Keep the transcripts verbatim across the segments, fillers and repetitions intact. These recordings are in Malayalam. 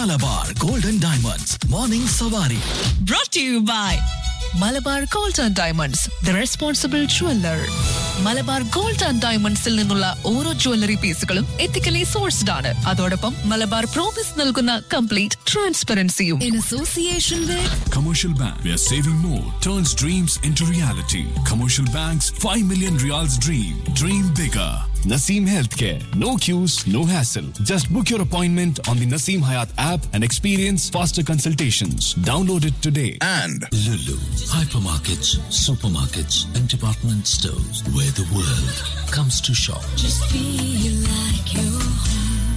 Malabar Golden Diamonds Morning Savari. Brought to you by Malabar gold and diamonds the responsible jeweller. Malabar gold and ഡയമണ്ട്സിൽ നിന്നുള്ള ഓരോ ജ്വല്ലറി പീസുകളും എത്തിക്കലി സോഴ്സ്ഡ് ആണ്. അതോടൊപ്പം മലബാർ പ്രോമിസ് നൽകുന്ന complete ട്രാൻസ്പെറൻസിയും. In association with Commercial Bank, where saving more turns dreams into reality. Commercial Bank's five million Riyals dream. Dream bigger. Naseem Healthcare. No queues, no hassle. Just book your appointment on the Naseem Hayat app and experience faster consultations. Download it today. And Lulu, hypermarkets, supermarkets, and department stores where the world comes to shop. Just feel like you're home.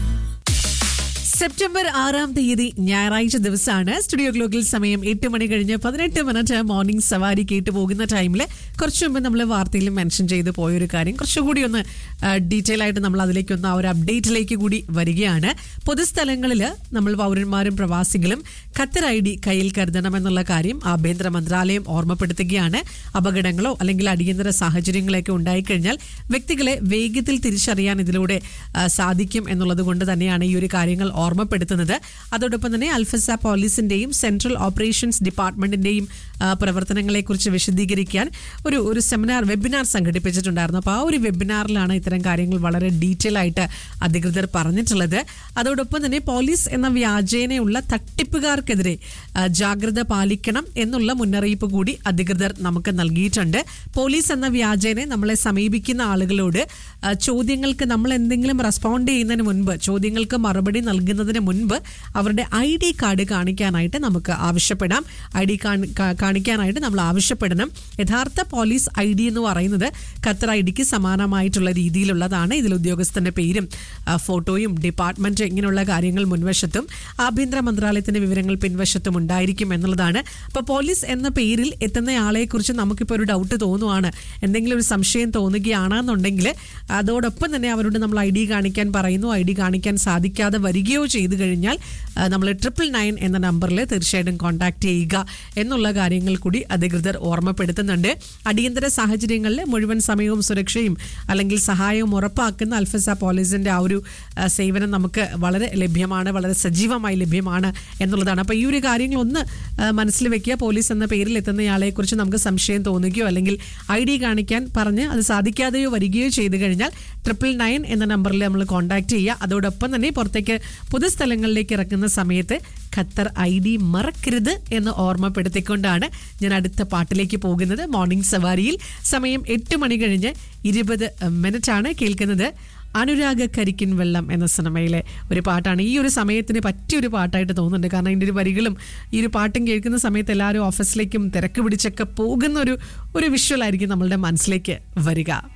September ആറാം തീയതി ഞായറാഴ്ച ദിവസമാണ്. സ്റ്റുഡിയോ ഗ്ലോക്കിൽ സമയം എട്ട് മണി കഴിഞ്ഞ് പതിനെട്ട് മിനിറ്റ്. മോർണിംഗ് സവാരി കേട്ട് പോകുന്ന ടൈമിൽ കുറച്ച് മുമ്പ് നമ്മൾ വാർത്തയിൽ മെൻഷൻ ചെയ്ത് പോയൊരു കാര്യം കുറച്ചുകൂടി ഒന്ന് ഡീറ്റെയിൽ ആയിട്ട് നമ്മൾ അതിലേക്കൊന്ന് ആ ഒരു അപ്ഡേറ്റിലേക്ക് കൂടി വരികയാണ്. പൊതുസ്ഥലങ്ങളിൽ നമ്മൾ പൗരന്മാരും പ്രവാസികളും ഖത്തർ ഐ ഡി കയ്യിൽ കരുതണമെന്നുള്ള കാര്യം ആഭ്യന്തര മന്ത്രാലയം ഓർമ്മപ്പെടുത്തുകയാണ്. അപകടങ്ങളോ അല്ലെങ്കിൽ അടിയന്തര സാഹചര്യങ്ങളൊക്കെ ഉണ്ടായിക്കഴിഞ്ഞാൽ വ്യക്തികളെ വേഗത്തിൽ തിരിച്ചറിയാൻ ഇതിലൂടെ സാധിക്കും എന്നുള്ളത് കൊണ്ട് തന്നെയാണ് ഈ ഒരു കാര്യങ്ങൾ ഓർമ്മപ്പെടുത്തുന്നത്. അതോടൊപ്പം തന്നെ അൽഫസ പോലീസിന്റെയും സെൻട്രൽ ഓപ്പറേഷൻസ് ഡിപ്പാർട്ട്മെന്റിന്റെയും പ്രവർത്തനങ്ങളെക്കുറിച്ച് വിശദീകരിക്കാൻ ഒരു ഒരു സെമിനാർ വെബിനാർ സംഘടിപ്പിച്ചിട്ടുണ്ടായിരുന്നു. അപ്പോൾ ആ ഒരു വെബിനാറിലാണ് ഇത്തരം കാര്യങ്ങൾ വളരെ ഡീറ്റെയിൽ ആയിട്ട് അധികൃതർ പറഞ്ഞിട്ടുള്ളത്. അതോടൊപ്പം തന്നെ പോലീസ് എന്ന വ്യാജേനയുള്ള തട്ടിപ്പുകാർക്കെതിരെ ജാഗ്രത പാലിക്കണം എന്നുള്ള മുന്നറിയിപ്പ് കൂടി അധികൃതർ നമുക്ക് നൽകിയിട്ടുണ്ട്. പോലീസ് എന്ന വ്യാജേനെ നമ്മളെ സമീപിക്കുന്ന ആളുകളോട് ചോദ്യങ്ങൾക്ക് നമ്മൾ എന്തെങ്കിലും റെസ്പോണ്ട് ചെയ്യുന്നതിന് മുൻപ്, ചോദ്യങ്ങൾക്ക് മറുപടി നൽകുന്നതിന് മുൻപ് അവരുടെ ഐ ഡി കാർഡ് കാണിക്കാനായിട്ട് നമുക്ക് ആവശ്യപ്പെടാം. ഐ ഡി കാണിക്കാനായിട്ട് നമ്മൾ ആവശ്യപ്പെടണം. യഥാർത്ഥ പോലീസ് ഐ ഡി എന്ന് പറയുന്നത് ഖത്തർ ഐ ഡിക്ക് സമാനമായിട്ടുള്ള രീതിയിലുള്ളതാണ്. ഇതിൽ ഉദ്യോഗസ്ഥന്റെ പേരും ഫോട്ടോയും ഡിപ്പാർട്ട്മെന്റ് ഇങ്ങനെയുള്ള കാര്യങ്ങൾ മുൻവശത്തും ആഭ്യന്തര മന്ത്രാലയത്തിന്റെ വിവരങ്ങൾ പിൻവശത്തും ഉണ്ടായിരിക്കും എന്നുള്ളതാണ്. അപ്പോൾ പോലീസ് എന്ന പേരിൽ എത്തുന്നയാളെ കുറിച്ച് നമുക്കിപ്പോൾ ഒരു ഡൗട്ട് തോന്നുവാണ്, എന്തെങ്കിലും ഒരു സംശയം തോന്നുകയാണെന്നുണ്ടെങ്കിൽ അതോടൊപ്പം തന്നെ അവരോട് നമ്മൾ ഐ ഡി കാണിക്കാൻ പറയുന്നു. ഐ ഡി കാണിക്കാൻ സാധിക്കാതെ വരികയോ ചെയ്തു കഴിഞ്ഞാൽ നമ്മൾ ട്രിപ്പിൾ നയൻ എന്ന നമ്പറിൽ തീർച്ചയായിട്ടും കോൺടാക്ട് ചെയ്യുക എന്നുള്ള കാര്യങ്ങൾ കൂടി അധികൃതർ ഓർമ്മപ്പെടുത്തുന്നുണ്ട്. അടിയന്തര സാഹചര്യങ്ങളിൽ മുഴുവൻ സമയവും സുരക്ഷയും അല്ലെങ്കിൽ സഹായവും ഉറപ്പാക്കുന്ന അൽഫസ പോലീസിന്റെ ആ ഒരു സേവനം നമുക്ക് വളരെ ലഭ്യമാണ്, വളരെ സജീവമായി ലഭ്യമാണ് എന്നുള്ളതാണ്. അപ്പോൾ ഈ ഒരു കാര്യങ്ങൾ ഒന്ന് മനസ്സിൽ വെക്കുക. പോലീസ് എന്ന പേരിൽ എത്തുന്നയാളെ കുറിച്ച് നമുക്ക് സംശയം തോന്നുകയോ അല്ലെങ്കിൽ ഐ ഡി കാണിക്കാൻ പറഞ്ഞ് അത് സാധിക്കാതെയോ വരികയോ ചെയ്തു കഴിഞ്ഞാൽ ട്രിപ്പിൾ നയൻ എന്ന നമ്പറിൽ നമ്മൾ കോൺടാക്ട് ചെയ്യുക. അതോടൊപ്പം തന്നെ പുറത്തേക്ക് പൊതുസ്ഥലങ്ങളിലേക്ക് ഇറക്കുന്ന സമയത്ത് ഖത്തർ ഐ ഡി മറക്കരുത് എന്ന് ഓർമ്മപ്പെടുത്തിക്കൊണ്ടാണ് ഞാൻ അടുത്ത പാട്ടിലേക്ക് പോകുന്നത്. മോർണിംഗ് സവാരിയിൽ സമയം എട്ട് മണി കഴിഞ്ഞ് ഇരുപത് മിനിറ്റ് ആണ്. കേൾക്കുന്നത് അനുരാഗ കരിക്കിൻ വെള്ളം എന്ന സിനിമയിലെ ഒരു പാട്ടാണ്. ഈ ഒരു സമയത്തിന് പറ്റിയൊരു പാട്ടായിട്ട് തോന്നുന്നുണ്ട്. കാരണം ഇതിൻ്റെ ഒരു വരികളും ഈ ഒരു പാട്ടും കേൾക്കുന്ന സമയത്ത് എല്ലാവരും ഓഫീസിലേക്കും തിരക്ക് പിടിച്ചൊക്കെ പോകുന്ന ഒരു ഒരു വിഷ്വലായിരിക്കും നമ്മളുടെ മനസ്സിലേക്ക് വരിക.